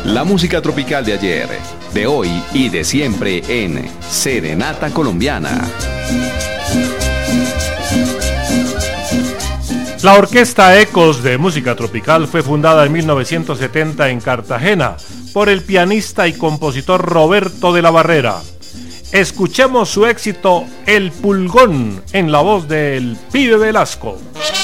La música tropical de ayer, de hoy y de siempre en Serenata Colombiana. La Orquesta Ecos de Música Tropical fue fundada en 1970 en Cartagena por el pianista y compositor Roberto de la Barrera. Escuchemos su éxito El Pulgón en la voz del Pibe Velasco.